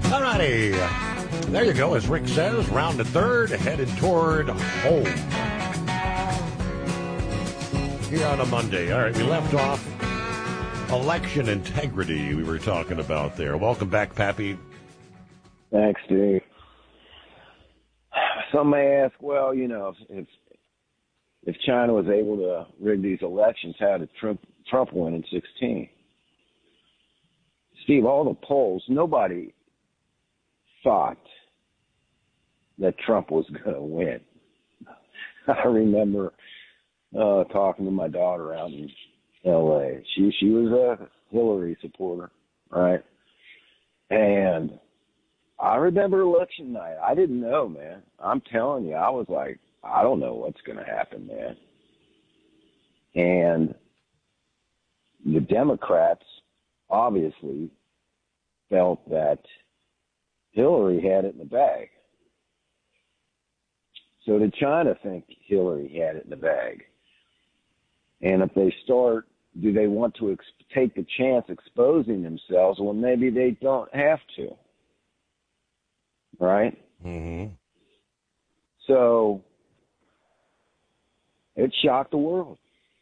All righty. There you go. As Rick says, round to third, headed toward home. Here on a Monday. All right, we left off election integrity we were talking about there. Welcome back, Pappy. Thanks, Steve. Some may ask, well, you know, if China was able to rig these elections, how did Trump win in 2016? Steve, all the polls, nobody thought that Trump was going to win. I remember talking to my daughter out in L.A. She was a Hillary supporter, right? And I remember election night. I didn't know, man. I'm telling you, I was like, I don't know what's going to happen, man. And the Democrats obviously felt that Hillary had it in the bag. So did China think Hillary had it in the bag? And if they start, do they want to take the chance exposing themselves? Well, maybe they don't have to. Right? Mm-hmm. So it shocked the world.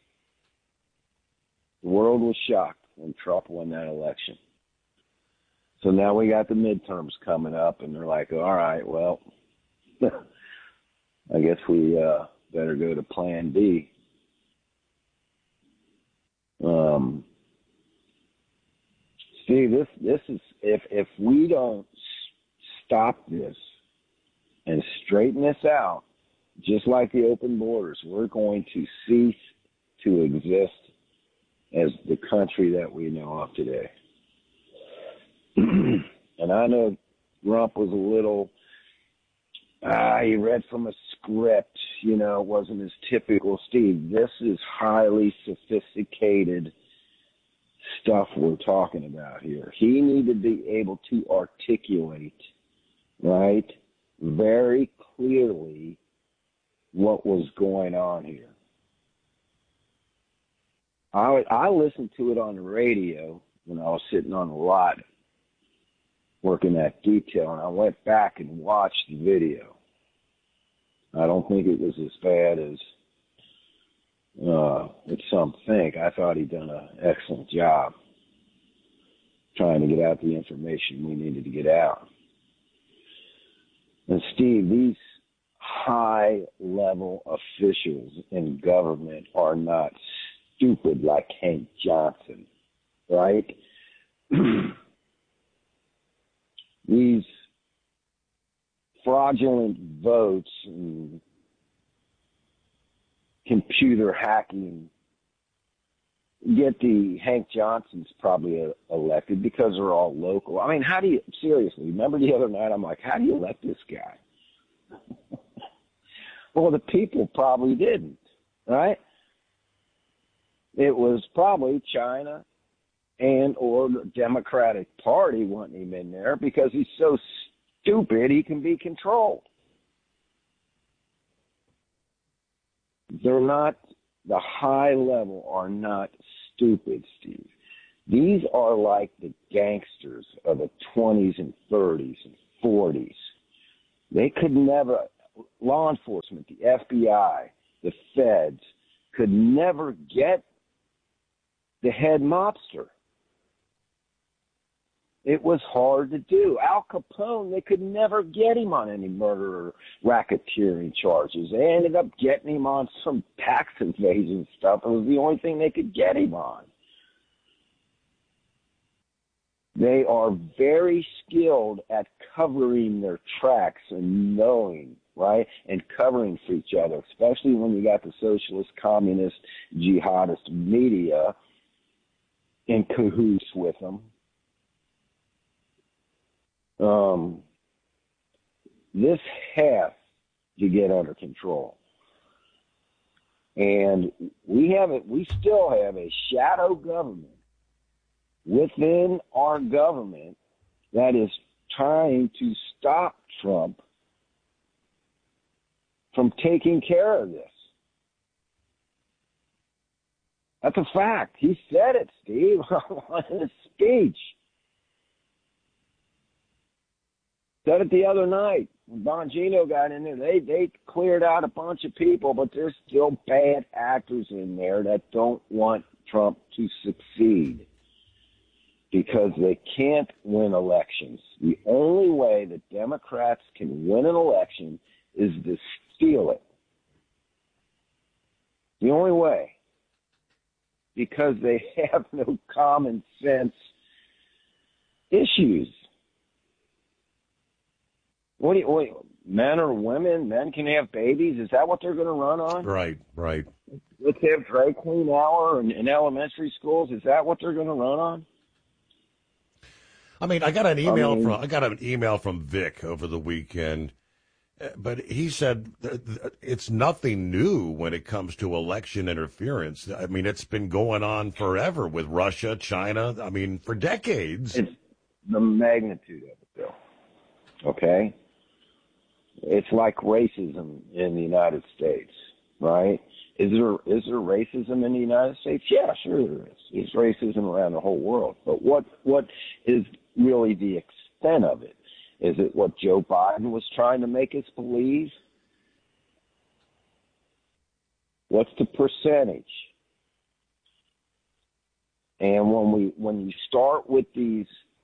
The world was shocked when Trump won that election. So now we got the midterms coming up, and they're like, all right, well, I guess we better go to plan B. Steve, this is, if we don't stop this and straighten this out, just like the open borders, we're going to cease to exist as the country that we know of today. And I know Trump was a little, he read from a script, you know, it wasn't his typical Steve. This is highly sophisticated stuff we're talking about here. He needed to be able to articulate, right, very clearly what was going on here. I listened to it on the radio when I was sitting on the lot working that detail, and I went back and watched the video. I don't think it was as bad as some think. I thought he'd done an excellent job trying to get out the information we needed to get out. And Steve, these high-level officials in government are not stupid like Hank Johnson, right? These fraudulent votes and computer hacking get the Hank Johnsons probably elected because they're all local. I mean, how do you, seriously, remember the other night, I'm like, how do you elect this guy? Well, the people probably didn't, right? It was probably China and or the Democratic Party wanting him in there because he's so stupid he can be controlled. They're not, the high level are not stupid, Steve. These are like the gangsters of the 20s and 30s and 40s. They could never, law enforcement, the FBI, the feds, could never get the head mobster. It was hard to do. Al Capone, they could never get him on any murder or racketeering charges. They ended up getting him on some tax evasion stuff. It was the only thing they could get him on. They are very skilled at covering their tracks and knowing, right, and covering for each other, especially when you got the socialist, communist, jihadist media in cahoots with them. This has to get under control. And we still have a shadow government within our government that is trying to stop Trump from taking care of this. That's a fact. He said it, Steve, in his speech. Said it the other night. When Bongino got in there, they cleared out a bunch of people, but there's still bad actors in there that don't want Trump to succeed because they can't win elections. The only way that Democrats can win an election is to steal it. The only way. Because they have no common sense issues. Men or women? Men can have babies? Is that what they're going to run on? Right. Let's have dry clean hour in elementary schools. Is that what they're going to run on? I mean, I got an email from Vic over the weekend, but he said it's nothing new when it comes to election interference. I mean, it's been going on forever with Russia, China. I mean, for decades. It's the magnitude of it, Bill. Okay? It's like racism in the United States, right? Is there racism in the United States? Yeah, sure there is. There's racism around the whole world. But what is really the extent of it? Is it what Joe Biden was trying to make us believe? What's the percentage? And when you start with these,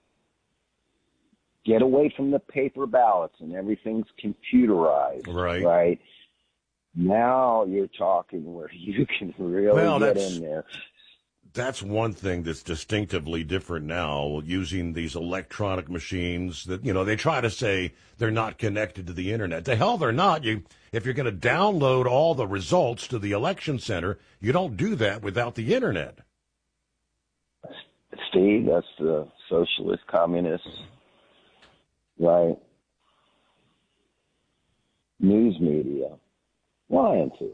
get away from the paper ballots and everything's computerized, right? Now you're talking where you can really get in there. That's one thing that's distinctively different now, using these electronic machines that, they try to say they're not connected to the internet. The hell they're not. If you're going to download all the results to the election center, you don't do that without the internet. Steve, that's the socialist, communist, right? News media lying to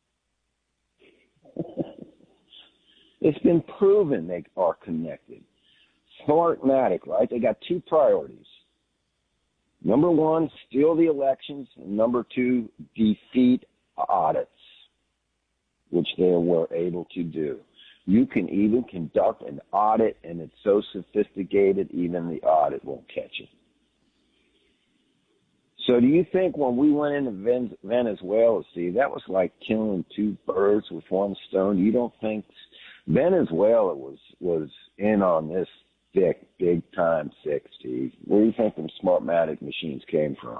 us. It's been proven they are connected. Smartmatic, right? They got two priorities. Number one, steal the elections. And number two, defeat audits, which they were able to do. You can even conduct an audit, and it's so sophisticated, even the audit won't catch it. So do you think when we went into Venezuela, Steve, that was like killing two birds with one stone? You don't think Venezuela was in on this big time sick, Steve? Where do you think them Smartmatic machines came from?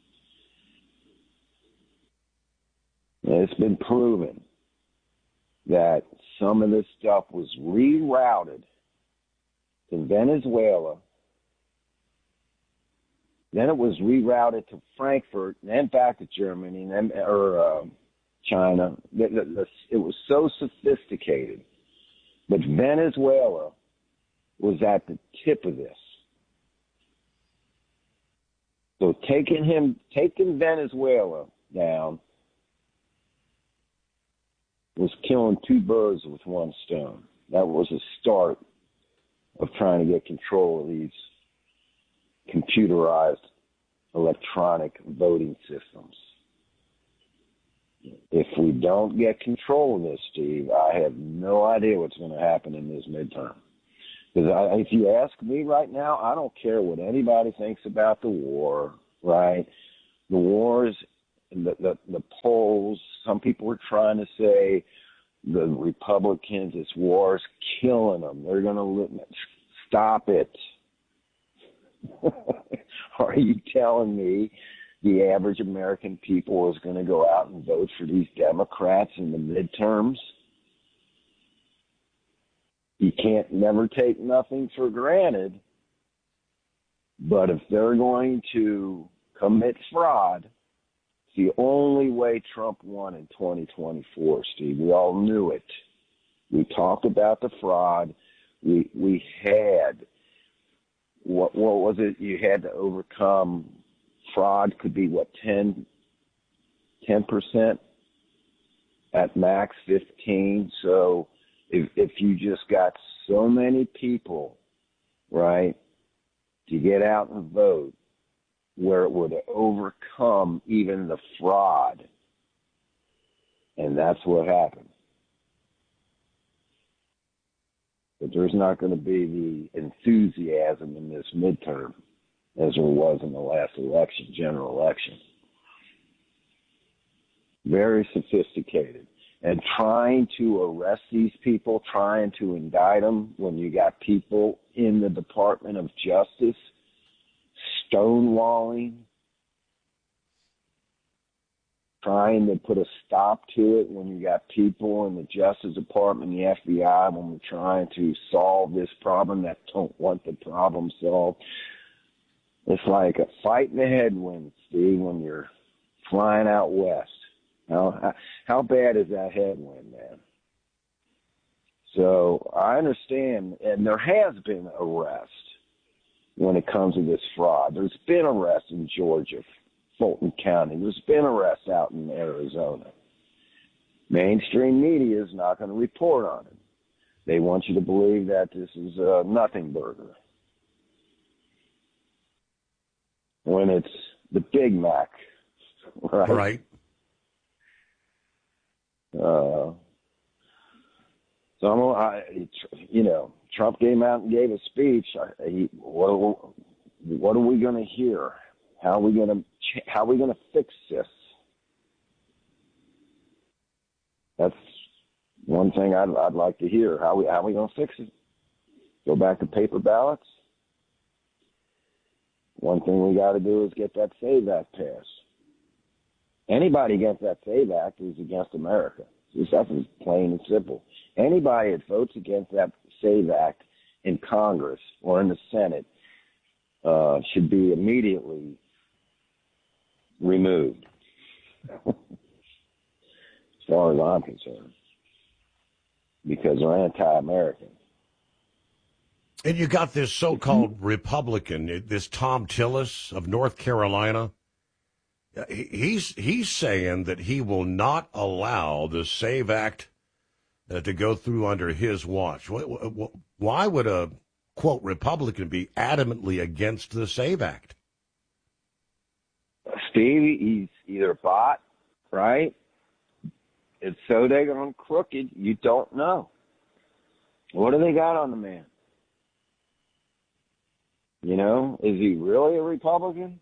And it's been proven that some of this stuff was rerouted to Venezuela. Then it was rerouted to Frankfurt, and then back to Germany, and then China. It was so sophisticated. But Venezuela was at the tip of this. So taking Venezuela down was killing two birds with one stone. That was a start of trying to get control of these computerized electronic voting systems. If we don't get control of this, Steve, I have no idea what's going to happen in this midterm. Because if you ask me right now, I don't care what anybody thinks about the war, right? The wars, the polls, some people are trying to say the Republicans, this war's killing them. They're going to stop it. Are you telling me the average American people is going to go out and vote for these Democrats in the midterms? You can't never take nothing for granted. But if they're going to commit fraud, it's the only way Trump won in 2024, Steve. We all knew it. We talked about the fraud. We had, what was it? You had to overcome fraud could be, 10% at max, 15. So if you just got so many people, right, to get out and vote, where it would overcome even the fraud. And that's what happened. But there's not going to be the enthusiasm in this midterm as there was in the last election, general election. Very sophisticated. And trying to arrest these people, trying to indict them when you got people in the Department of Justice stonewalling, trying to put a stop to it when you got people in the Justice Department, the FBI, when we're trying to solve this problem that don't want the problem solved. It's like a fight in the headwinds, Steve, when you're flying out west. How bad is that headwind, man? So I understand, and there has been arrest when it comes to this fraud. There's been arrests in Georgia, Fulton County. There's been arrests out in Arizona. Mainstream media is not going to report on it. They want you to believe that this is a nothing burger, when it's the Big Mac, right? Right. Trump came out and gave a speech. What are we going to hear? How are we going to fix this? That's one thing I'd like to hear. How are we going to fix it? Go back to paper ballots? One thing we got to do is get that SAVE Act passed. Anybody against that SAVE Act is against America. This stuff is plain and simple. Anybody that votes against that SAVE Act in Congress or in the Senate should be immediately removed, as far as I'm concerned, because they're anti-American. And you got this so-called Republican, this Tom Tillis of North Carolina. He's saying that he will not allow the SAVE Act to go through under his watch. Why would a, quote, Republican be adamantly against the SAVE Act? Steve, he's either bought, right? It's so daggone crooked, you don't know. What do they got on the man? You know, is he really a Republican?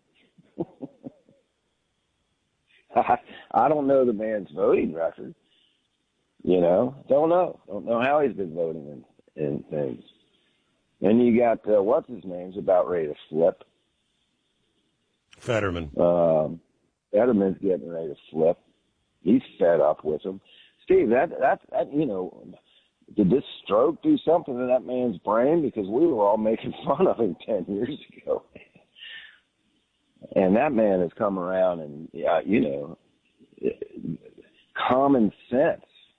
I don't know the man's voting record. You know, don't know. Don't know how he's been voting in things. Then you got, what's his name's about ready to flip. Fetterman. Fetterman's getting ready to flip. He's fed up with him. Steve, that did this stroke do something to that man's brain? Because we were all making fun of him 10 years ago. And that man has come around and, common sense,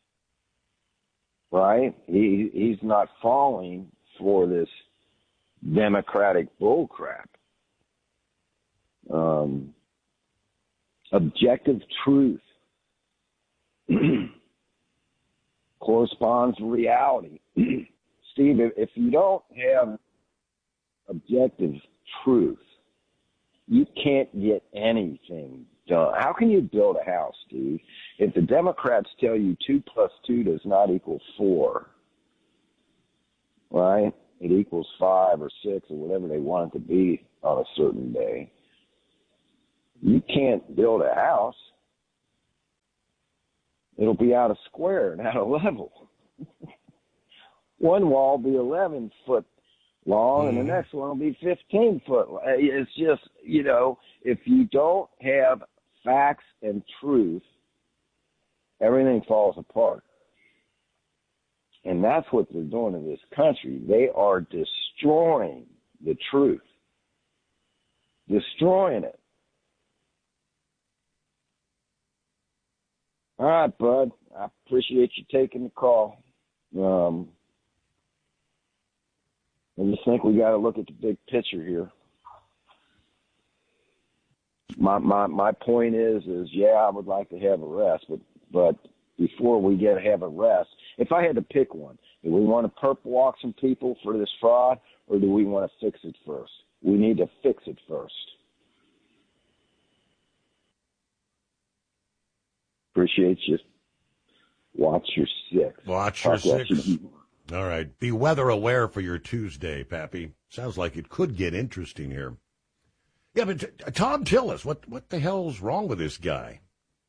right? He's not falling for this Democratic bullcrap. Objective truth corresponds to reality. Steve, if you don't have objective truth, you can't get anything done. How can you build a house, Steve, if the Democrats tell you 2 + 2 does not equal 4, right? It equals 5 or 6 or whatever they want it to be on a certain day. You can't build a house. It'll be out of square and out of level. One wall will be 11 foot long, and the next one will be 15 foot. It's just, if you don't have facts and truth, everything falls apart. And that's what they're doing in this country. They are destroying the truth. Destroying it. All right, bud. I appreciate you taking the call. I just think we got to look at the big picture here. My point is yeah, I would like to have a rest, but before we have a rest, if I had to pick one, do we want to perp walk some people for this fraud, or do we want to fix it first? We need to fix it first. Appreciate you. Watch your six. Watch your six. All right. Be weather aware for your Tuesday, Pappy. Sounds like it could get interesting here. Yeah, but Tom Tillis, what the hell's wrong with this guy?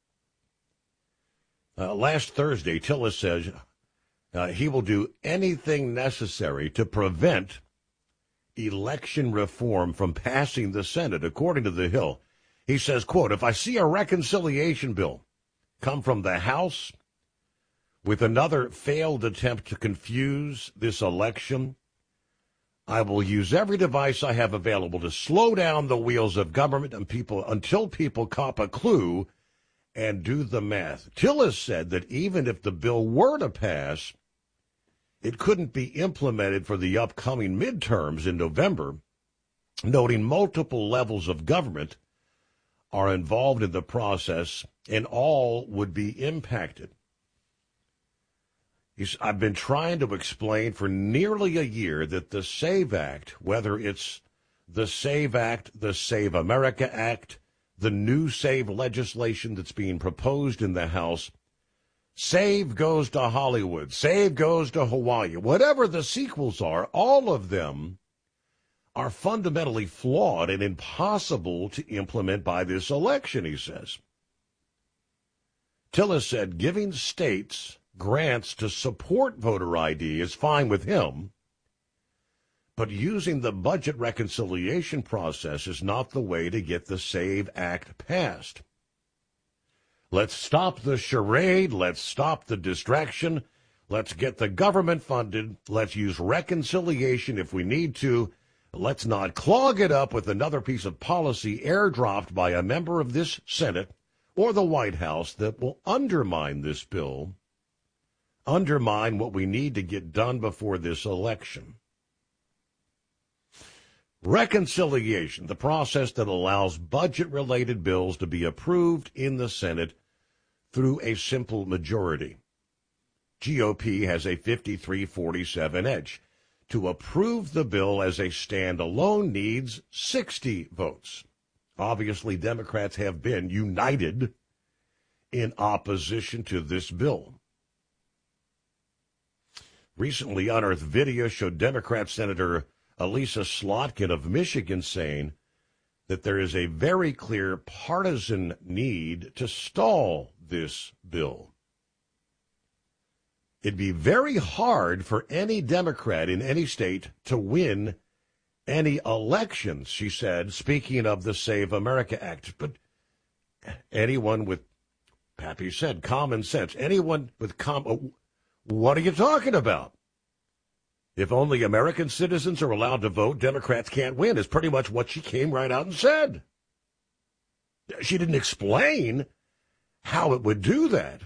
Last Thursday, Tillis says he will do anything necessary to prevent election reform from passing the Senate, according to The Hill. He says, quote, if I see a reconciliation bill come from the House with another failed attempt to confuse this election, I will use every device I have available to slow down the wheels of government until people cop a clue and do the math. Tillis said that even if the bill were to pass, it couldn't be implemented for the upcoming midterms in November, noting multiple levels of government are involved in the process and all would be impacted. I've been trying to explain for nearly a year that the SAVE Act, whether it's the SAVE Act, the Save America Act, the new SAVE legislation that's being proposed in the House, SAVE goes to Hollywood, SAVE goes to Hawaii, whatever the sequels are, all of them are fundamentally flawed and impossible to implement by this election, he says. Tillis said giving states grants to support voter ID is fine with him, but using the budget reconciliation process is not the way to get the SAVE Act passed. Let's stop the charade. Let's stop the distraction. Let's get the government funded. Let's use reconciliation if we need to. Let's not clog it up with another piece of policy airdropped by a member of this Senate or the White House that will undermine this bill, undermine what we need to get done before this election. Reconciliation, the process that allows budget-related bills to be approved in the Senate through a simple majority. GOP has a 53-47 edge. To approve the bill as a standalone needs 60 votes. Obviously, Democrats have been united in opposition to this bill. Recently unearthed video showed Democrat Senator Elisa Slotkin of Michigan saying that there is a very clear partisan need to stall this bill. It'd be very hard for any Democrat in any state to win any elections, she said, speaking of the Save America Act. But anyone with, Pappy said, common sense, anyone with what are you talking about? If only American citizens are allowed to vote, Democrats can't win, is pretty much what she came right out and said. She didn't explain how it would do that.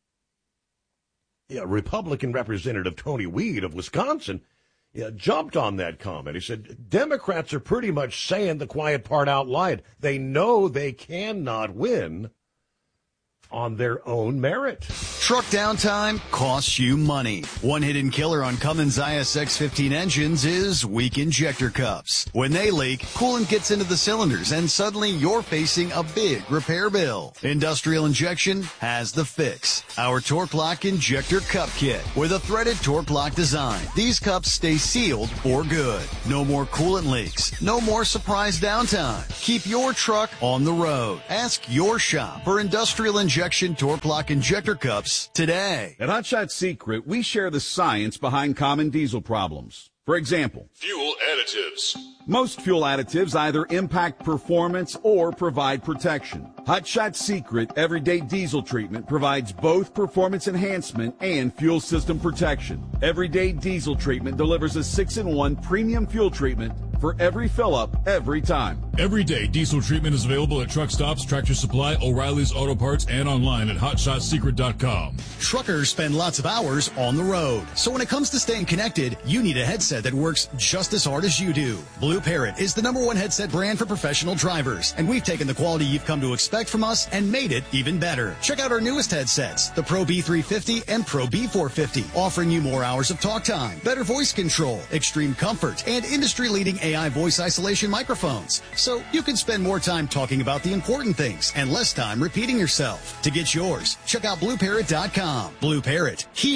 Yeah, Republican Representative Tony Weed of Wisconsin jumped on that comment. He said, Democrats are pretty much saying the quiet part out loud. They know they cannot win on their own merit. Truck downtime costs you money. One hidden killer on Cummins ISX-15 engines is weak injector cups. When they leak, coolant gets into the cylinders and suddenly you're facing a big repair bill. Industrial Injection has the fix. Our Torque Lock Injector Cup Kit with a threaded Torque Lock design. These cups stay sealed for good. No more coolant leaks. No more surprise downtime. Keep your truck on the road. Ask your shop for Industrial Injection Torque Lock Injector Cups today. At Hot Shot Secret, we share the science behind common diesel problems. For example, fuel additives. Most fuel additives either impact performance or provide protection. Hot Shot Secret Everyday Diesel Treatment provides both performance enhancement and fuel system protection. Everyday Diesel Treatment delivers a 6-in-1 premium fuel treatment for every fill-up, every time. Everyday Diesel Treatment is available at truck stops, Tractor Supply, O'Reilly's Auto Parts, and online at HotShotSecret.com. Truckers spend lots of hours on the road. So when it comes to staying connected, you need a headset that works just as hard as you do. Blue Parrot is the #1 headset brand for professional drivers, and we've taken the quality you've come to expect from us and made it even better. Check out our newest headsets, the Pro B350 and Pro B450, offering you more hours of talk time, better voice control, extreme comfort, and industry-leading AI voice isolation microphones. So you can spend more time talking about the important things and less time repeating yourself. To get yours, check out BlueParrot.com. Blue Parrot, here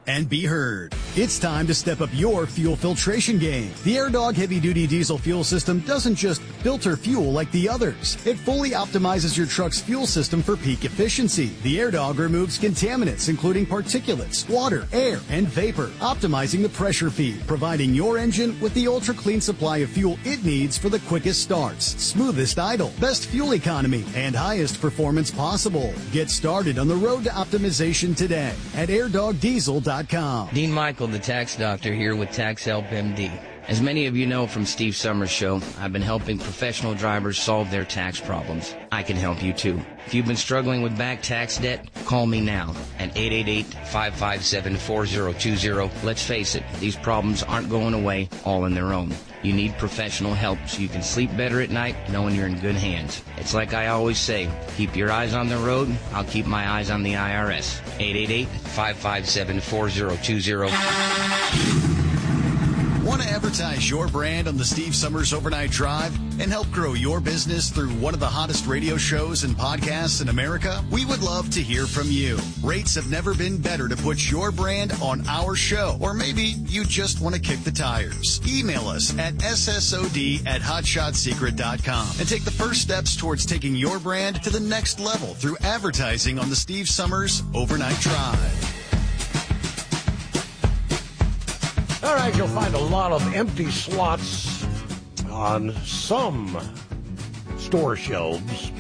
and be heard. It's time to step up your fuel filtration game. The AirDog heavy-duty diesel fuel system doesn't just filter fuel like the others. It fully optimizes your truck's fuel system for peak efficiency. The AirDog removes contaminants, including particulates, water, air, and vapor, optimizing the pressure feed, providing your engine with the ultra-clean supply of fuel it needs for the quickest starts, smoothest idle, best fuel economy, and highest performance possible. Get started on the road to optimization today at airdogdiesel.com. Dean Michael, the tax doctor, here with Tax Help MD. As many of you know from Steve Summers' show, I've been helping professional drivers solve their tax problems. I can help you too. If you've been struggling with back tax debt, call me now at 888-557-4020. Let's face it, these problems aren't going away all on their own. You need professional help so you can sleep better at night knowing you're in good hands. It's like I always say, keep your eyes on the road, I'll keep my eyes on the IRS. 888-557-4020. Want to advertise your brand on the Steve Summers Overnight Drive and help grow your business through one of the hottest radio shows and podcasts in America? We would love to hear from you. Rates have never been better to put your brand on our show. Or maybe you just want to kick the tires. Email us at ssod@hotshotsecret.com and take the first steps towards taking your brand to the next level through advertising on the Steve Summers Overnight Drive. All right, you'll find a lot of empty slots on some store shelves.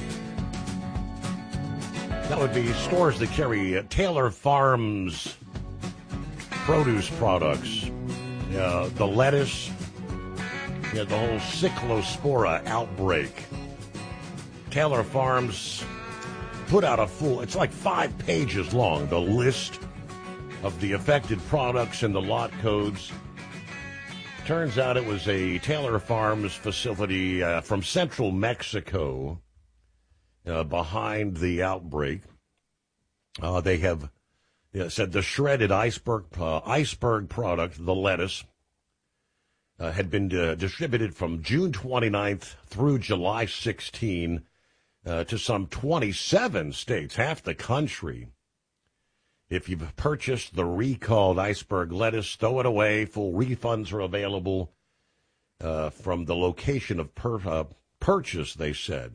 That would be stores that carry Taylor Farms produce products. The lettuce, the whole Cyclospora outbreak. Taylor Farms put out a full, it's like 5 pages long, the list of the affected products and the lot codes. Turns out it was a Taylor Farms facility from central Mexico behind the outbreak. They have said the shredded iceberg product, the lettuce, had been distributed from June 29th through July 16 to some 27 states, half the country. If you've purchased the recalled iceberg lettuce, throw it away. Full refunds are available from the location of purchase, they said.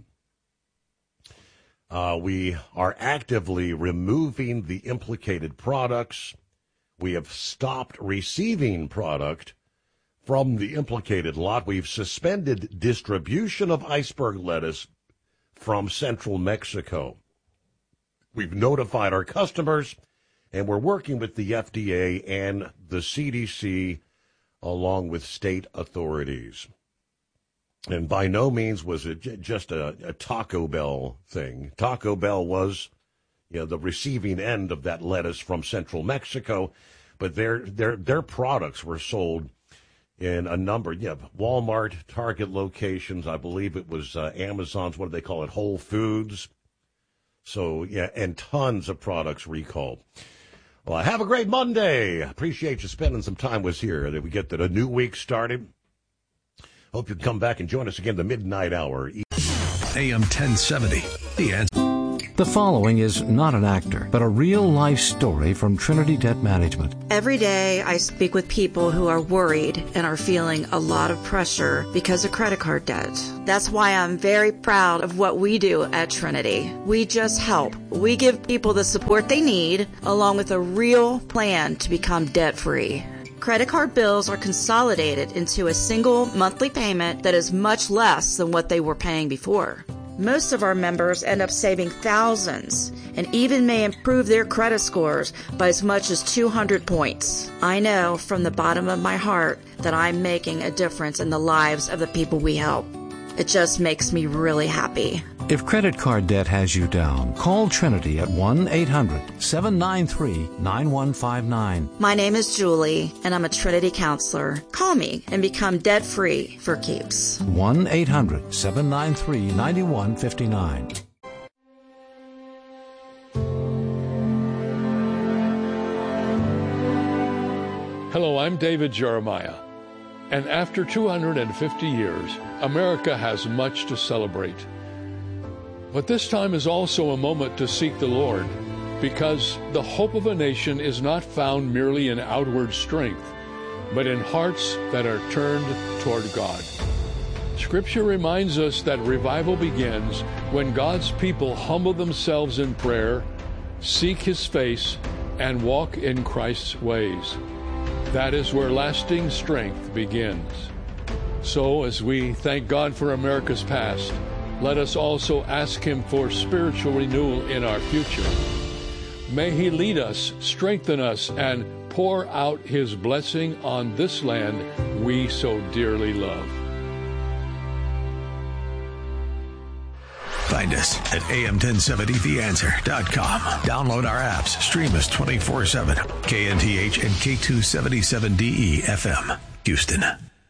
We are actively removing the implicated products. We have stopped receiving product from the implicated lot. We've suspended distribution of iceberg lettuce from central Mexico. We've notified our customers, and we're working with the FDA and the CDC along with state authorities. And by no means was it just a Taco Bell thing. Taco Bell was, the receiving end of that lettuce from central Mexico, but their products were sold in a number, Walmart, Target locations. I believe it was Amazon's, what do they call it, Whole Foods. So, and tons of products recalled. Well, have a great Monday. Appreciate you spending some time with us here. That we get a new week started. Hope you come back and join us again the midnight hour. AM 1070, The Answer. The following is not an actor, but a real-life story from Trinity Debt Management. Every day I speak with people who are worried and are feeling a lot of pressure because of credit card debt. That's why I'm very proud of what we do at Trinity. We just help. We give people the support they need, along with a real plan to become debt-free. Credit card bills are consolidated into a single monthly payment that is much less than what they were paying before. Most of our members end up saving thousands and even may improve their credit scores by as much as 200 points. I know from the bottom of my heart that I'm making a difference in the lives of the people we help. It just makes me really happy. If credit card debt has you down, call Trinity at 1-800-793-9159. My name is Julie, and I'm a Trinity counselor. Call me and become debt-free for keeps. 1-800-793-9159. Hello, I'm David Jeremiah. And after 250 years, America has much to celebrate. But this time is also a moment to seek the Lord, because the hope of a nation is not found merely in outward strength, but in hearts that are turned toward God. Scripture reminds us that revival begins when God's people humble themselves in prayer, seek His face, and walk in Christ's ways. That is where lasting strength begins. So, as we thank God for America's past, let us also ask Him for spiritual renewal in our future. May He lead us, strengthen us, and pour out His blessing on this land we so dearly love. Find us at am1070theanswer.com. Download our apps. Stream us 24/7. KNTH and K277DE FM, Houston.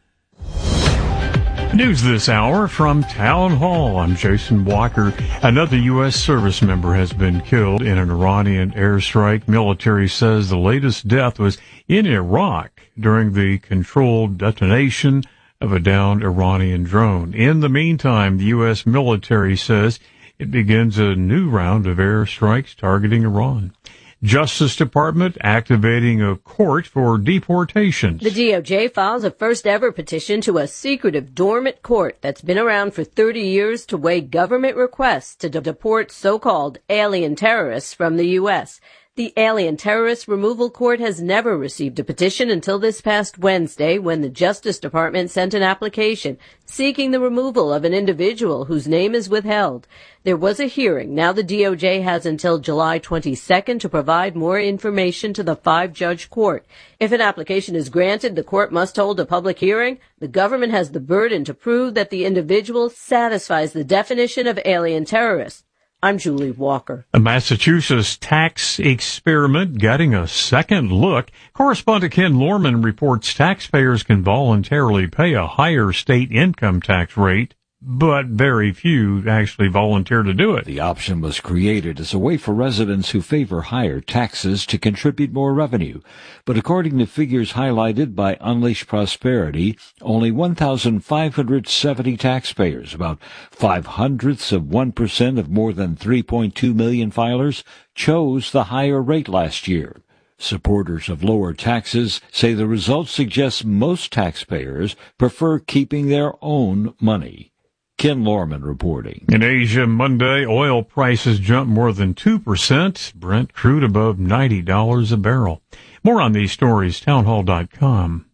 News this hour from Town Hall. I'm Jason Walker. Another U.S. service member has been killed in an Iranian airstrike. Military says the latest death was in Iraq during the controlled detonation of a downed Iranian drone. In the meantime, the U.S. military says it begins a new round of airstrikes targeting Iran. Justice Department activating a court for deportations. The DOJ files a first-ever petition to a secretive dormant court that's been around for 30 years to weigh government requests to deport so-called alien terrorists from the U.S. The Alien Terrorist Removal Court has never received a petition until this past Wednesday, when the Justice Department sent an application seeking the removal of an individual whose name is withheld. There was a hearing. Now the DOJ has until July 22nd to provide more information to the 5-judge court. If an application is granted, the court must hold a public hearing. The government has the burden to prove that the individual satisfies the definition of alien terrorist. I'm Julie Walker. A Massachusetts tax experiment getting a second look. Correspondent Ken Lorman reports taxpayers can voluntarily pay a higher state income tax rate, but very few actually volunteer to do it. The option was created as a way for residents who favor higher taxes to contribute more revenue. But according to figures highlighted by Unleash Prosperity, only 1,570 taxpayers, about 0.05% of more than 3.2 million filers, chose the higher rate last year. Supporters of lower taxes say the results suggest most taxpayers prefer keeping their own money. Ken Lorman reporting. In Asia Monday, oil prices jumped more than 2%. Brent crude above $90 a barrel. More on these stories, townhall.com.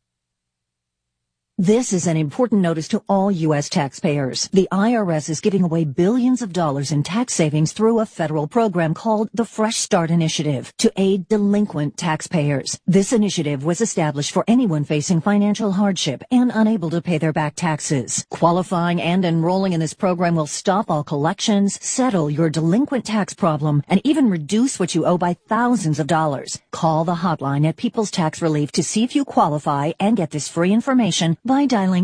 This is an important notice to all U.S. taxpayers. The IRS is giving away billions of dollars in tax savings through a federal program called the Fresh Start Initiative to aid delinquent taxpayers. This initiative was established for anyone facing financial hardship and unable to pay their back taxes. Qualifying and enrolling in this program will stop all collections, settle your delinquent tax problem, and even reduce what you owe by thousands of dollars. Call the hotline at People's Tax Relief to see if you qualify and get this free information by dialing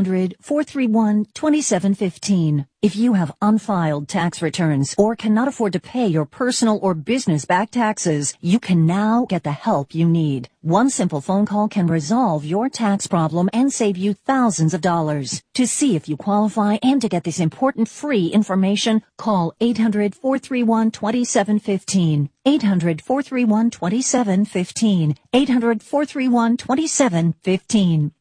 800-431-2715. If you have unfiled tax returns or cannot afford to pay your personal or business back taxes, you can now get the help you need. One simple phone call can resolve your tax problem and save you thousands of dollars. To see if you qualify and to get this important free information, call 800-431-2715. 800-431-2715. 800-431-2715.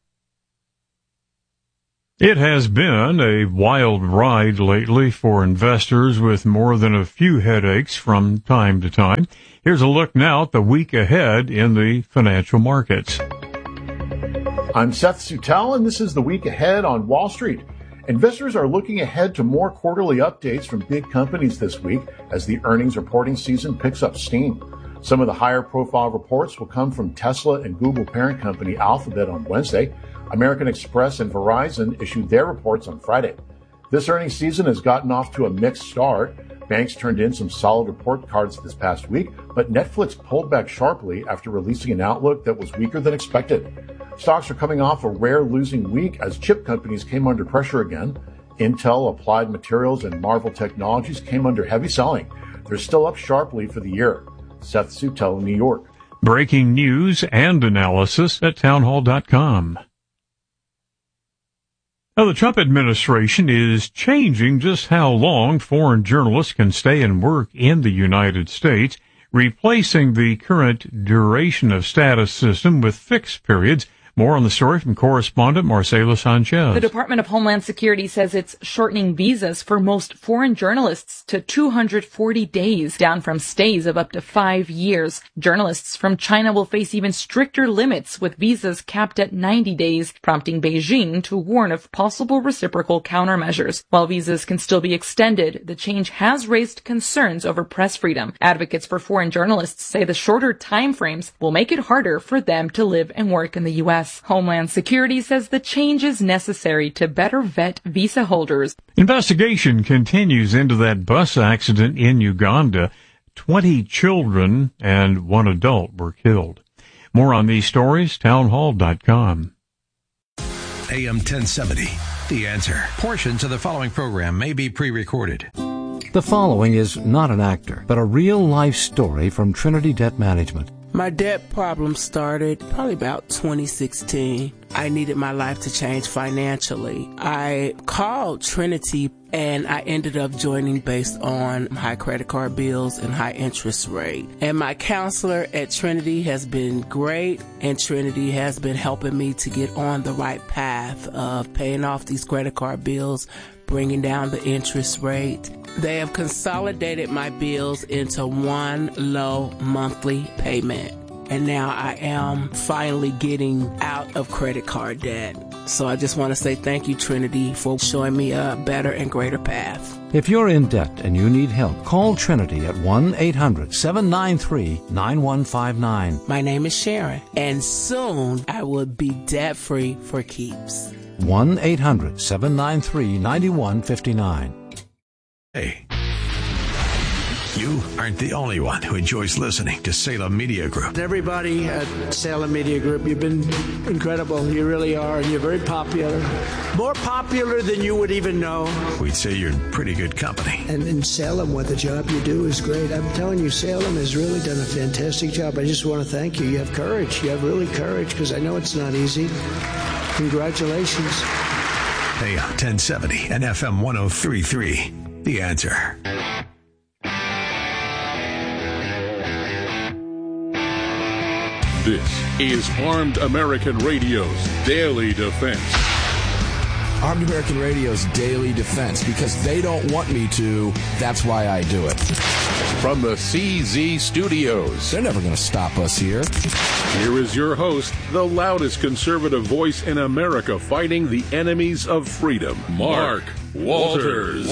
It has been a wild ride lately for investors, with more than a few headaches from time to time. Here's a look now at the week ahead in the financial markets. I'm Seth Suttel, and this is the week ahead on Wall Street. Investors are looking ahead to more quarterly updates from big companies this week as the earnings reporting season picks up steam. Some of the higher profile reports will come from Tesla and Google parent company Alphabet on Wednesday. American Express and Verizon issued their reports on Friday. This earnings season has gotten off to a mixed start. Banks turned in some solid report cards this past week, but Netflix pulled back sharply after releasing an outlook that was weaker than expected. Stocks are coming off a rare losing week as chip companies came under pressure again. Intel, Applied Materials, and Marvell Technologies came under heavy selling. They're still up sharply for the year. Seth Suttel in New York. Breaking news and analysis at townhall.com. Now, the Trump administration is changing just how long foreign journalists can stay and work in the United States, replacing the current duration of status system with fixed periods. More on the story from correspondent Marcela Sanchez. The Department of Homeland Security says it's shortening visas for most foreign journalists to 240 days, down from stays of up to 5 years. Journalists from China will face even stricter limits, with visas capped at 90 days, prompting Beijing to warn of possible reciprocal countermeasures. While visas can still be extended, the change has raised concerns over press freedom. Advocates for foreign journalists say the shorter time frames will make it harder for them to live and work in the U.S. Homeland Security says the change is necessary to better vet visa holders. Investigation continues into that bus accident in Uganda. 20 children and 1 adult were killed. More on these stories, townhall.com. AM 1070, The Answer. Portions of the following program may be pre-recorded. The following is not an actor, but a real-life story from Trinity Debt Management. My debt problem started probably about 2016. I needed my life to change financially. I called Trinity and I ended up joining based on high credit card bills and high interest rate. And my counselor at Trinity has been great, and Trinity has been helping me to get on the right path of paying off these credit card bills, bringing down the interest rate. They have consolidated my bills into one low monthly payment. And now I am finally getting out of credit card debt. So I just want to say thank you, Trinity, for showing me a better and greater path. If you're in debt and you need help, call Trinity at 1-800-793-9159. My name is Sharon, and soon I will be debt-free for keeps. 1-800-793-9159. Hey, you aren't the only one who enjoys listening to Salem Media Group. Everybody at Salem Media Group, you've been incredible. You really are, and you're very popular. More popular than you would even know. We'd say you're in pretty good company. And in Salem, what the job you do is great. I'm telling you, Salem has really done a fantastic job. I just want to thank you. You have courage. You have really courage, because I know it's not easy. Congratulations. AM 1070 and FM 103.3. The Answer. This is Armed American Radio's Daily Defense. Armed American Radio's Daily Defense, because they don't want me to, that's why I do it. From the CZ Studios. They're never going to stop us here. Here is your host, the loudest conservative voice in America fighting the enemies of freedom, Mark Walters.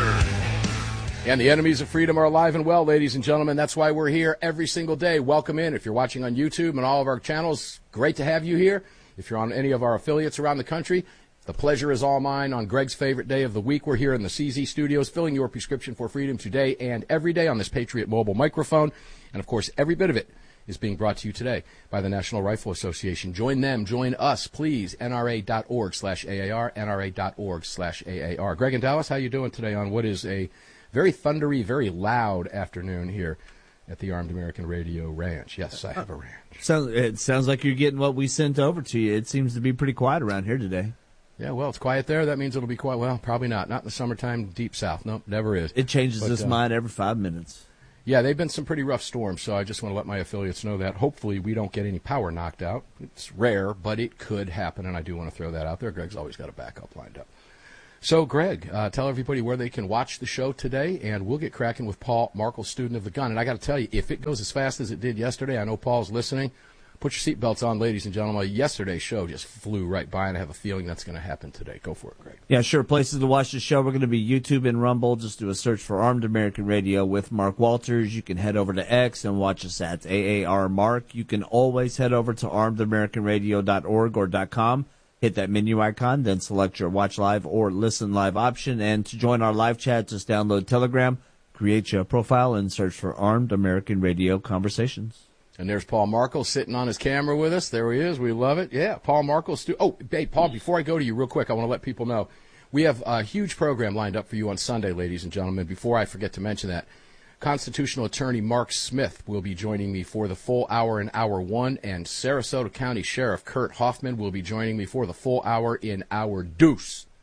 And the enemies of freedom are alive and well, ladies and gentlemen. That's why we're here every single day. Welcome in. If you're watching on YouTube and all of our channels, great to have you here. If you're on any of our affiliates around the country, the pleasure is all mine. On Greg's favorite day of the week, we're here in the CZ Studios, filling your prescription for freedom today and every day on this Patriot Mobile microphone. And, of course, every bit of it is being brought to you today by the National Rifle Association. Join them. Join us, please. NRA.org/AAR, NRA.org/AAR. Greg in Dallas, how you doing today on what is a very thundery, very loud afternoon here at the Armed American Radio Ranch? Yes, I have a ranch. It sounds like you're getting what we sent over to you. It seems to be pretty quiet around here today. Yeah, well, it's quiet there. That means it'll be quiet. Well, probably not. Not in the summertime, deep south. Nope, never is. It changes its mind every 5 minutes. Yeah, they've been some pretty rough storms, so I just want to let my affiliates know that. Hopefully we don't get any power knocked out. It's rare, but it could happen, and I do want to throw that out there. Greg's always got a backup lined up. So, Greg, tell everybody where they can watch the show today, and we'll get cracking with Paul Markel, student of the gun. And I got to tell you, if it goes as fast as it did yesterday, I know Paul's listening. Put your seatbelts on, ladies and gentlemen. Yesterday's show just flew right by, and I have a feeling that's going to happen today. Go for it, Greg. Yeah, sure. Places to watch the show. We're going to be YouTube and Rumble. Just do a search for Armed American Radio with Mark Walters. You can head over to X and watch us at AAR Mark. You can always head over to armedamericanradio.org or .com. Hit that menu icon, then select your watch live or listen live option. And to join our live chat, just download Telegram, create your profile, and search for Armed American Radio Conversations. And there's Paul Markel sitting on his camera with us. There he is. We love it. Yeah, Paul Markel. Oh, hey, Paul, before I go to you real quick, I want to let people know we have a huge program lined up for you on Sunday, ladies and gentlemen. Before I forget to mention that, constitutional attorney Mark Smith will be joining me for the full hour in Hour 1, and Sarasota County Sheriff Kurt Hoffman will be joining me for the full hour in Hour Deuce.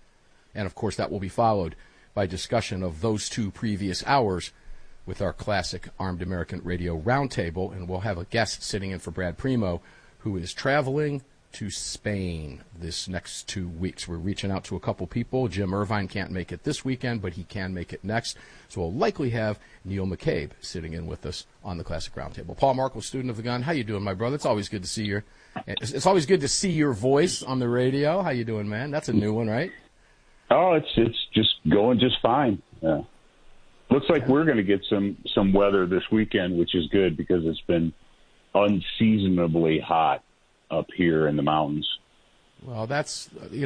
And, of course, that will be followed by discussion of those 2 previous hours with our classic Armed American Radio Roundtable. And we'll have a guest sitting in for Brad Primo, who is traveling to Spain this next 2 weeks. We're reaching out to a couple people. Jim Irvine can't make it this weekend, but he can make it next. So we'll likely have Neil McCabe sitting in with us on the Classic Roundtable. Paul Markel, student of the gun. How you doing, my brother? It's always good to see it's always good to see your voice on the radio. How you doing, man? That's a new one, right? Oh, it's just going just fine. Looks like we're going to get some weather this weekend, which is good because it's been unseasonably hot up here in the mountains. Well, that's,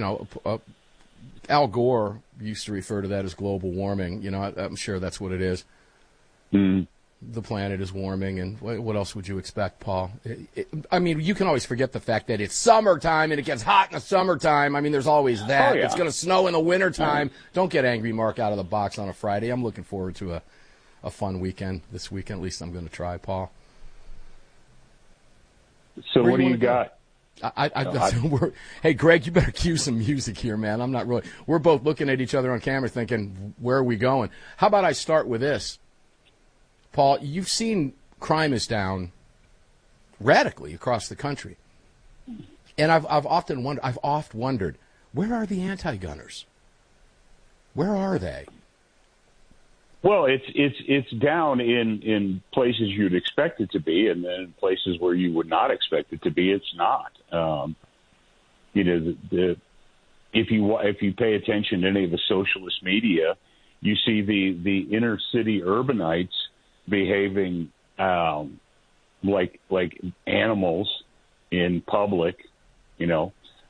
Al Gore used to refer to that as global warming. I'm sure that's what it is. Mm. The planet is warming, and what else would you expect, Paul? You can always forget the fact that it's summertime and it gets hot in the summertime. There's always that. Oh, yeah. It's going to snow in the wintertime. Don't get angry, Mark, out of the box on a Friday. I'm looking forward to a fun weekend this weekend. At least I'm going to try, Paul. So what do you got? Hey, Greg, you better cue some music here, man. I'm not really. We're both looking at each other on camera thinking, where are we going? How about I start with this? Paul, you've seen crime is down radically across the country. And I've often wondered, where are the anti-gunners? Where are they? Well, it's down in places you'd expect it to be, and then in places where you would not expect it to be, it's not. If you pay attention to any of the socialist media, you see the inner city urbanites behaving like animals in public, and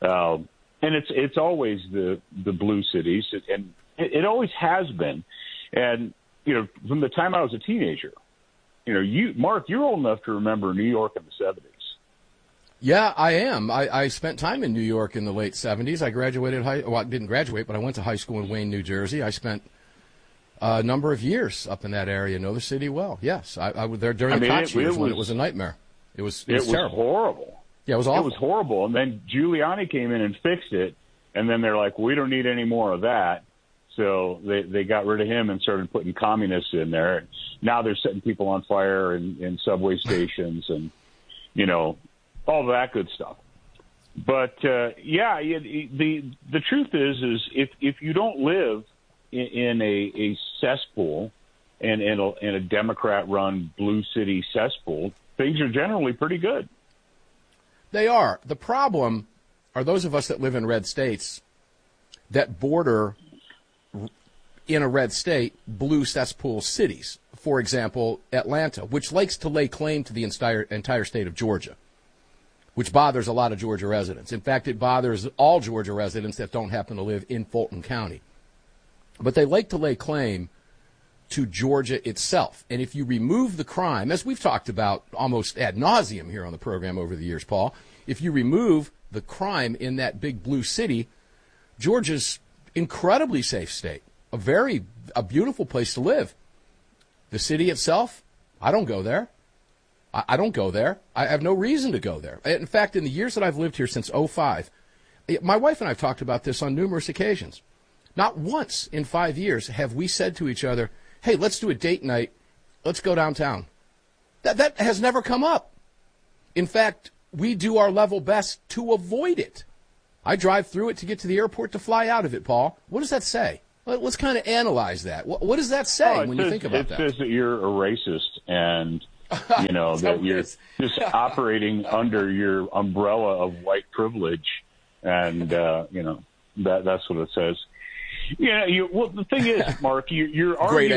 it's always the blue cities, and it always has been, and. From the time I was a teenager, Mark, you're old enough to remember New York in the 70s. Yeah, I am. I spent time in New York in the late 70s. I graduated I didn't graduate, but I went to high school in Wayne, New Jersey. I spent a number of years up in that area, know the city well. Yes, I was there during the Koch years when it was a nightmare. It was terrible. Horrible. Yeah, it was awful. It was horrible. And then Giuliani came in and fixed it, and then they're like, we don't need any more of that. So they got rid of him and started putting communists in there. And now they're setting people on fire in subway stations and, all that good stuff. But, the truth is if you don't live in a cesspool and in a Democrat-run blue city cesspool, things are generally pretty good. They are. The problem are those of us that live in red states that border in a red state, blue cesspool cities. For example, Atlanta, which likes to lay claim to the entire state of Georgia, which bothers a lot of Georgia residents. In fact, it bothers all Georgia residents that don't happen to live in Fulton County. But they like to lay claim to Georgia itself. And if you remove the crime, as we've talked about almost ad nauseum here on the program over the years, Paul, if you remove the crime in that big blue city, Georgia's incredibly safe state. A beautiful place to live. The city itself, I don't go there. I don't go there. I have no reason to go there. In fact, in the years that I've lived here since 2005, my wife and I have talked about this on numerous occasions. Not once in 5 years have we said to each other, hey, let's do a date night. Let's go downtown. That has never come up. In fact, we do our level best to avoid it. I drive through it to get to the airport to fly out of it, Paul. What does that say? Let's kind of analyze that. What does that say when you think about that? It says that you're a racist and, that you're just operating under your umbrella of white privilege. And, that's what it says. The thing is, Mark, you're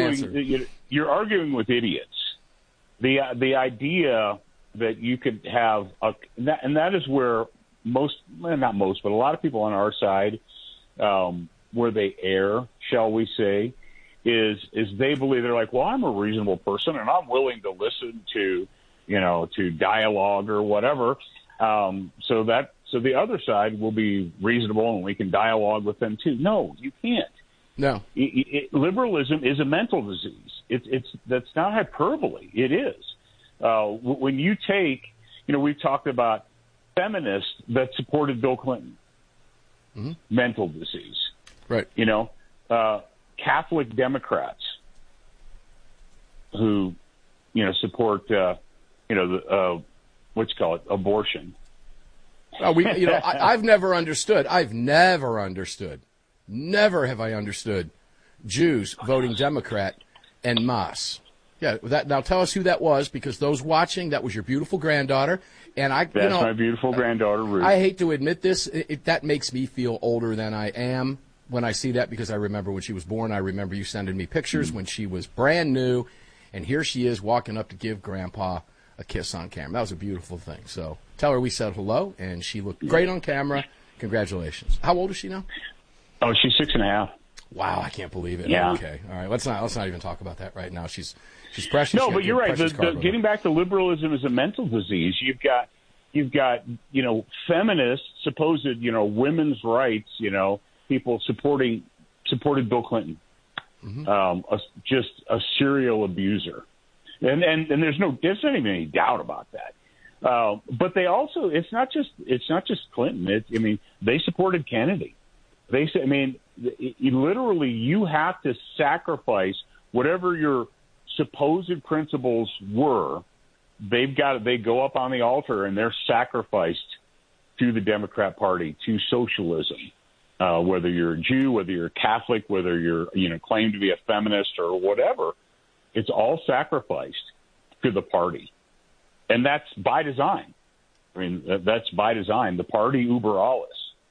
arguing with idiots. The idea that you could have and that is where not most, but a lot of people on our side, where they err, shall we say, is they believe they're like, well, I'm a reasonable person and I'm willing to listen to dialogue or whatever. So the other side will be reasonable and we can dialogue with them too. No, you can't. No. Liberalism is a mental disease. That's not hyperbole. It is. When you take, we've talked about feminists that supported Bill Clinton. Mm-hmm. Mental disease. Right. You know, Catholic Democrats who, you know, support, abortion. I've never understood. Never have I understood Jews voting Democrat en masse. Yeah, now tell us who that was, because those watching, that was your beautiful granddaughter, and That's my beautiful granddaughter, Ruth. I hate to admit this, that makes me feel older than I am when I see that, because I remember when she was born. I remember you sending me pictures when she was brand new, and here she is walking up to give Grandpa a kiss on camera. That was a beautiful thing. So tell her we said hello, and she looked great on camera. Congratulations. How old is she now? Oh, she's 6.5. Wow, I can't believe it. Yeah. Okay, all right. Let's not even talk about that right now. She's precious. No, but you're right. Getting back to liberalism is a mental disease. You've got feminists, supposed women's rights. People supported Bill Clinton, just a serial abuser, and there's not even any doubt about that. But they also, it's not just Clinton. They supported Kennedy. They said, literally, you have to sacrifice whatever your supposed principles were. They go up on the altar and they're sacrificed to the Democrat Party, to socialism. Whether you're a Jew, whether you're Catholic, whether you're claim to be a feminist or whatever, it's all sacrificed to the party, and that's by design. That's by design. The party uber alles.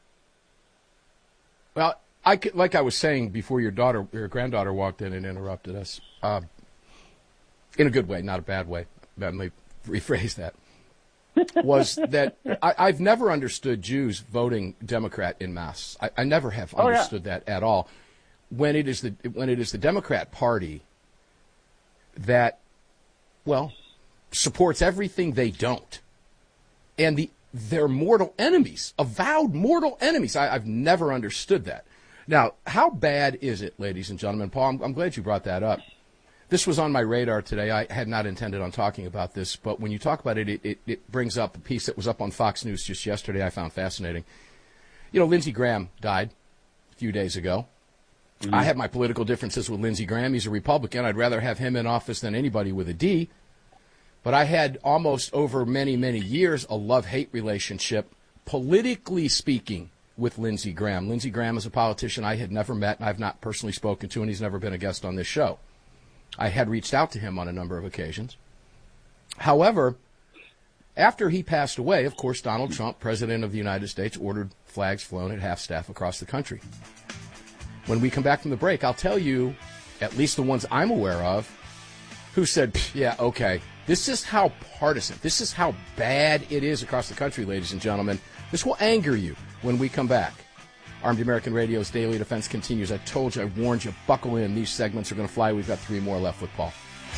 Well, like I was saying before, your granddaughter walked in and interrupted us, in a good way, not a bad way. Let me rephrase that. Was that I've never understood Jews voting Democrat en masse. I never have understood that at all. When it is the Democrat Party that, supports everything they don't, and they're mortal enemies, avowed mortal enemies. I've never understood that. Now, how bad is it, ladies and gentlemen? Paul, I'm glad you brought that up. This was on my radar today. I had not intended on talking about this, but when you talk about it, it brings up a piece that was up on Fox News just yesterday I found fascinating. Lindsey Graham died a few days ago. Mm-hmm. I have my political differences with Lindsey Graham. He's a Republican. I'd rather have him in office than anybody with a D. But I had almost over many, many years a love-hate relationship, politically speaking, with Lindsey Graham. Lindsey Graham is a politician I had never met, and I've not personally spoken to, and he's never been a guest on this show. I had reached out to him on a number of occasions. However, after he passed away, of course, Donald Trump, President of the United States, ordered flags flown at half-staff across the country. When we come back from the break, I'll tell you, at least the ones I'm aware of, who said, yeah, okay, this is how partisan, this is how bad it is across the country, ladies and gentlemen. This will anger you when we come back. Armed American Radio's Daily Defense continues. I told you, I warned you, buckle in. These segments are going to fly. We've got 3 more left with Paul.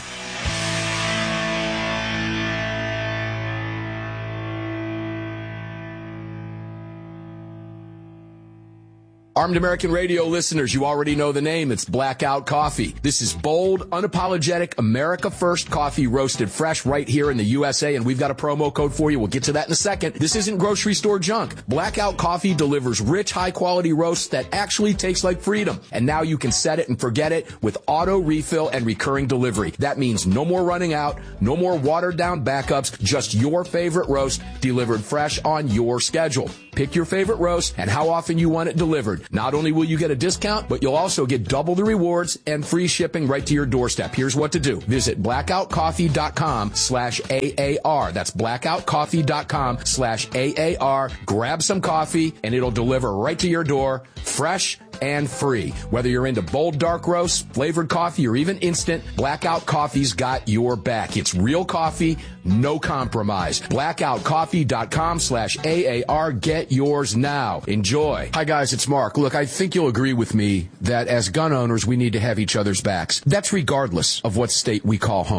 Armed American Radio listeners, you already know the name. It's Blackout Coffee. This is bold, unapologetic, America First coffee roasted fresh right here in the USA, and we've got a promo code for you. We'll get to that in a second. This isn't grocery store junk. Blackout Coffee delivers rich, high-quality roasts that actually taste like freedom. And now you can set it and forget it with auto refill and recurring delivery. That means no more running out, no more watered-down backups, just your favorite roast delivered fresh on your schedule. Pick your favorite roast and how often you want it delivered. Not only will you get a discount, but you'll also get double the rewards and free shipping right to your doorstep. Here's what to do. Visit blackoutcoffee.com/AAR. That's blackoutcoffee.com/AAR. Grab some coffee and it'll deliver right to your door, fresh and free. Whether you're into bold dark roasts, flavored coffee, or even instant, Blackout Coffee's got your back. It's real coffee, no compromise. Blackoutcoffee.com/AAR. Get yours now. Enjoy. Hi guys, it's Mark. Look, I think you'll agree with me that as gun owners, we need to have each other's backs. That's regardless of what state we call home.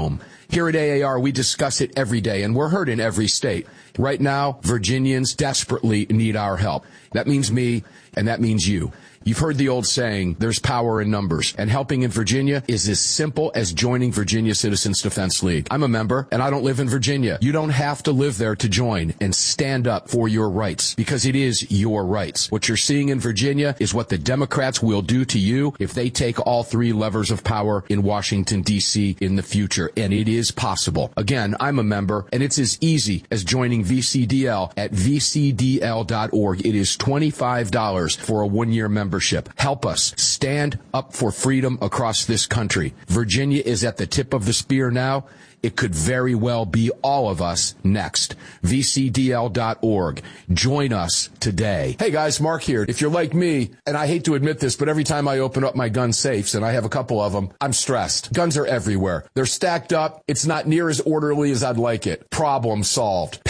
Here at AAR, we discuss it every day, and we're heard in every state. Right now, Virginians desperately need our help. That means me, and that means you. You've heard the old saying, there's power in numbers, and helping in Virginia is as simple as joining Virginia Citizens Defense League. I'm a member, and I don't live in Virginia. You don't have to live there to join and stand up for your rights, because it is your rights. What you're seeing in Virginia is what the Democrats will do to you if they take all three levers of power in Washington, D.C. in the future, and it is possible. Again, I'm a member, and it's as easy as joining VCDL at vcdl.org. It is $25 for a one-year membership. Help us stand up for freedom across this country. Virginia is at the tip of the spear now. It could very well be all of us next. VCDL.org. Join us today. Hey guys, Mark here. If you're like me, and I hate to admit this, but every time I open up my gun safes, and I have a couple of them, I'm stressed. Guns are everywhere. They're stacked up. It's not near as orderly as I'd like it. Problem solved.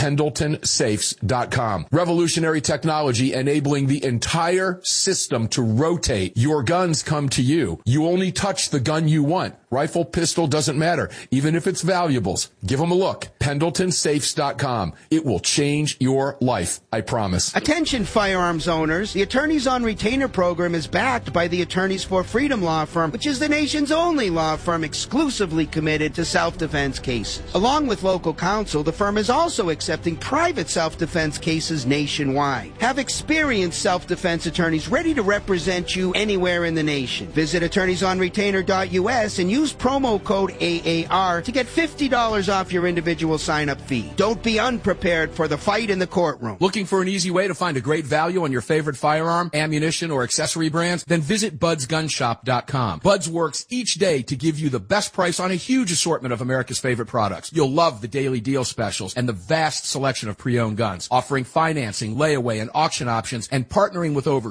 PendletonSafes.com. Revolutionary technology enabling the entire system to rotate. Your guns come to you. You only touch the gun you want. Rifle, pistol, doesn't matter. Even if it's valuables, give them a look. PendletonSafes.com. It will change your life, I promise. Attention firearms owners. The Attorneys on Retainer program is backed by the Attorneys for Freedom law firm, which is the nation's only law firm exclusively committed to self-defense cases. Along with local counsel, the firm is also accepting private self-defense cases nationwide. Have experienced self-defense attorneys ready to represent you anywhere in the nation. Visit attorneysonretainer.us and use promo code AAR to get $50 off your individual sign-up fee. Don't be unprepared for the fight in the courtroom. Looking for an easy way to find a great value on your favorite firearm, ammunition, or accessory brands? Then visit budsgunshop.com. Buds works each day to give you the best price on a huge assortment of America's favorite products. You'll love the daily deal specials and the vast selection of pre-owned guns, offering financing, layaway, and auction options, and partnering with over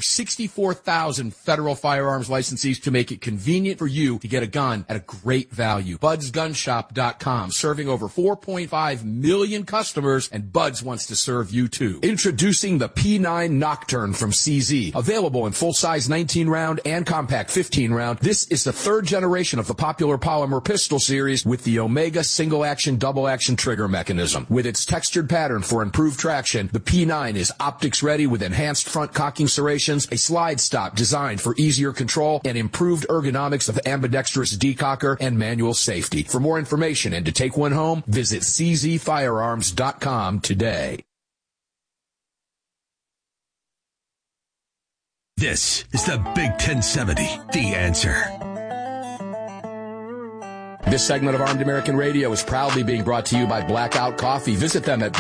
64,000 federal firearms licensees to make it convenient for you to get a gun at a great value. BudsGunshop.com, serving over 4.5 million customers, and Buds wants to serve you too. Introducing the P9 Nocturne from CZ, available in full-size 19-round and compact 15-round. This is the third generation of the popular polymer pistol series with the Omega single-action, double-action trigger mechanism. With its textured pattern for improved traction, the P9 is optics-ready with enhanced front cocking serrations, a slide stop designed for easier control, and improved ergonomics of ambidextrous decocker and manual safety. For more information and to take one home, visit czfirearms.com today. This is the Big 1070, The Answer. This segment of Armed American Radio is proudly being brought to you by Blackout Coffee. Visit them at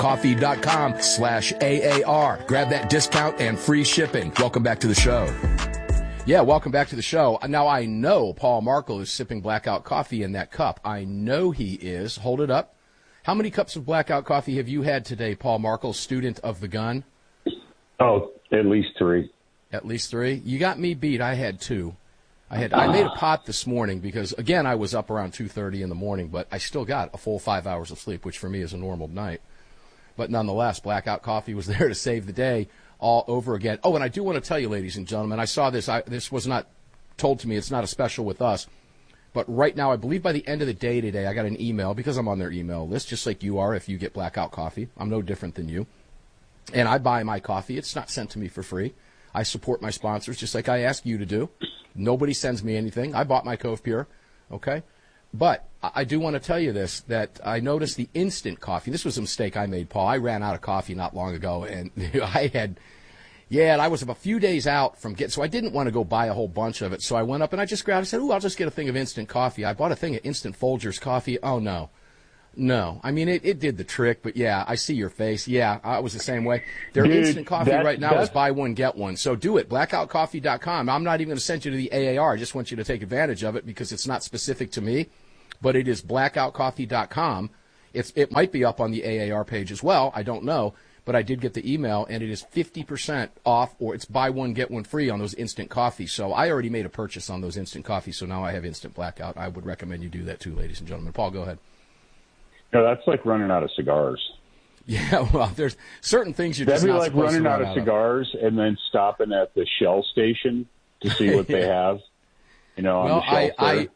blackoutcoffee.com/AAR. Grab that discount and free shipping. Welcome back to the show. Yeah, welcome back to the show. Now, I know Paul Markel is sipping Blackout Coffee in that cup. I know he is. Hold it up. How many cups of Blackout Coffee have you had today, Paul Markel, student of the gun? Oh, at least 3. At least 3? You got me beat. I had 2. I made a pot this morning because, again, I was up around 2:30 in the morning, but I still got a full 5 hours of sleep, which for me is a normal night. But nonetheless, Blackout Coffee was there to save the day all over again. Oh, and I do want to tell you, ladies and gentlemen, I saw this. This was not told to me. It's not a special with us. But right now, I believe by the end of the day today, I got an email, because I'm on their email list, just like you are if you get Blackout Coffee. I'm no different than you. And I buy my coffee. It's not sent to me for free. I support my sponsors just like I ask you to do. Nobody sends me anything. I bought my Cove Pure, okay? But I do want to tell you this, that I noticed the instant coffee. This was a mistake I made, Paul. I ran out of coffee not long ago, and and I was a few days out from so I didn't want to go buy a whole bunch of it. So I went up and I just grabbed, I said, I'll just get a thing of instant coffee. I bought a thing of instant Folgers coffee. Oh, no. No. I mean, it did the trick, but yeah, I see your face. Yeah, I was the same way. Their instant coffee right now is buy one, get one. So do it. BlackoutCoffee.com. I'm not even going to send you to the AAR. I just want you to take advantage of it because it's not specific to me, but it is BlackoutCoffee.com. It might be up on the AAR page as well. I don't know, but I did get the email, and it is 50% off, or it's buy one, get one free on those instant coffees. So I already made a purchase on those instant coffees, so now I have instant Blackout. I would recommend you do that too, ladies and gentlemen. Paul, go ahead. No, that's like running out of cigars. Yeah, well, there's certain things you're just not supposed to run out of. That'd be like running out of cigars and then stopping at the Shell station to see what they have, on the shelf there.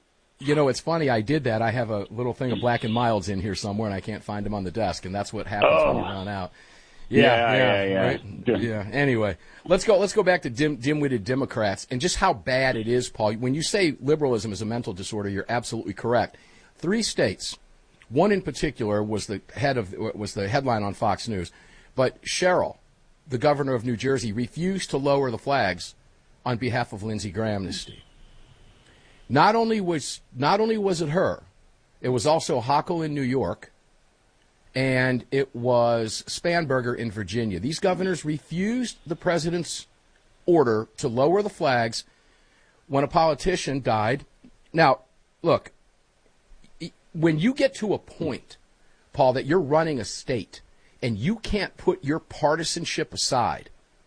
You know, it's funny. I did that. I have a little thing of Black and Milds in here somewhere, and I can't find them on the desk, and that's what happens when you run out. Yeah. Right? Yeah. Anyway, let's go back to dim-witted Democrats and just how bad it is, Paul. When you say liberalism is a mental disorder, you're absolutely correct. 3 states, one in particular was the headline on Fox News, but Cheryl, the governor of New Jersey, refused to lower the flags on behalf of Lindsey Graham amnesty. Not only was it her, it was also Hochul in New York, and it was Spanberger in Virginia. These governors refused the president's order to lower the flags when a politician died. Now, look, when you get to a point, Paul, that you're running a state and you can't put your partisanship aside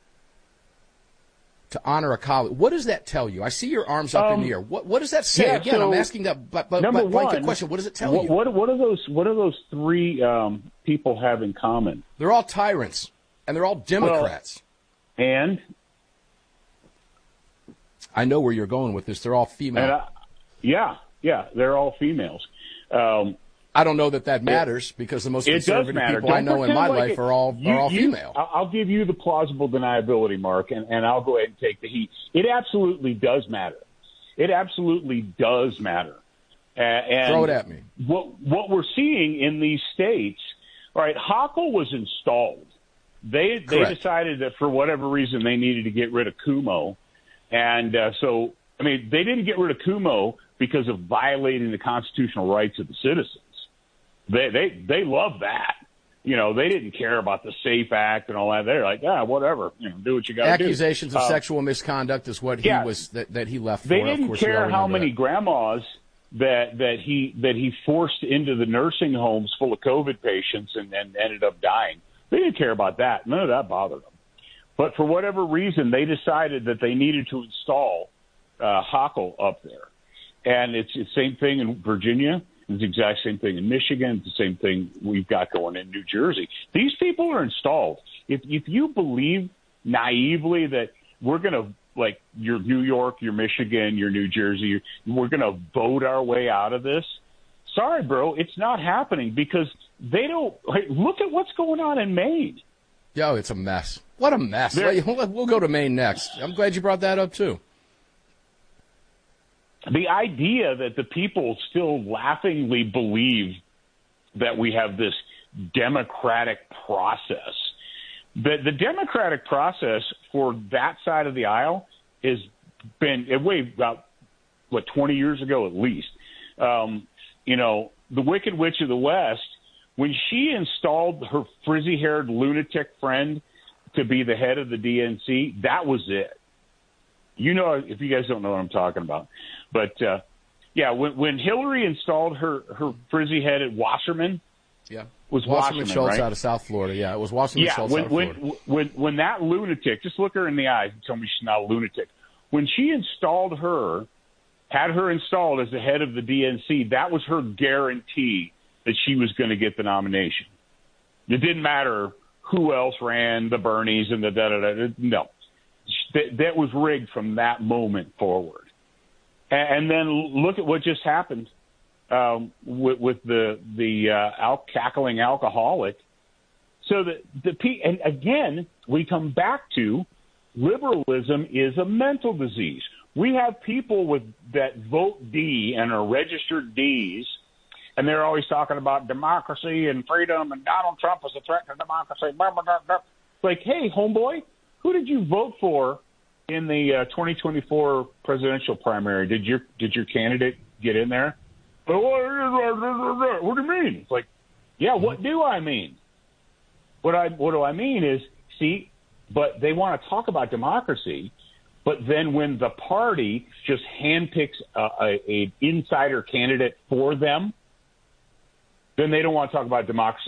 to honor a colleague, what does that tell you? I see your arms up in the air. What does that say? Yeah, Again, so, I'm asking that blanket question. What does it tell you? What do those 3 people have in common? They're all tyrants, and they're all Democrats. Well, and I know where you're going with this. They're all female. Yeah, they're all females. I don't know that matters because the most conservative people I know in my life are all female. I'll give you the plausible deniability, Mark, and I'll go ahead and take the heat. It absolutely does matter. It absolutely does matter. And throw it at me. What we're seeing in these states, all right, Hochul was installed. They decided that for whatever reason they needed to get rid of Cuomo. And so, I mean, they didn't get rid of Cuomo because of violating the constitutional rights of the citizens. They love that. You know, they didn't care about the SAFE Act and all that. They're like, whatever, do what you got to do. Accusations of sexual misconduct is what he was that he left for. They didn't of course, care how many grandmas that he forced into the nursing homes full of COVID patients and ended up dying. They didn't care about that. None of that bothered them. But for whatever reason, they decided that they needed to install Hochul up there. And it's the same thing in Virginia. It's the exact same thing in Michigan. It's the same thing we've got going in New Jersey. These people are installed. If you believe naively that we're going to, like your New York, your Michigan, your New Jersey, we're going to vote our way out of this, sorry, bro, it's not happening because they don't. Look at what's going on in Maine. Yo, it's a mess. What a mess. We'll go to Maine next. I'm glad you brought that up, too. The idea that the people still laughingly believe that we have this democratic process, that the democratic process for that side of the aisle has been way about, 20 years ago at least. The Wicked Witch of the West, when she installed her frizzy-haired lunatic friend to be the head of the DNC, that was it. You know, if you guys don't know what I'm talking about. But, when Hillary installed her frizzy-headed Wasserman, was Wasserman Schultz, right? Out of South Florida. Yeah, it was Wasserman Schultz out of Florida. When that lunatic, just look her in the eyes and tell me she's not a lunatic. When she installed her, had her installed as the head of the DNC, that was her guarantee that she was going to get the nomination. It didn't matter who else ran, the Bernies and the da-da-da. No. That was rigged from that moment forward. And then look at what just happened with the cackling alcoholic. So and again, we come back to liberalism is a mental disease. We have people that vote D and are registered Ds, and they're always talking about democracy and freedom, and Donald Trump is a threat to democracy. Blah, blah, blah, blah. Like, hey, homeboy, who did you vote for in the 2024 presidential primary? Did your candidate get in there? What do you mean? It's like, yeah, what do I mean? What do I mean is, see, but they want to talk about democracy, but then when the party just handpicks a insider candidate for them, then they don't want to talk about democracy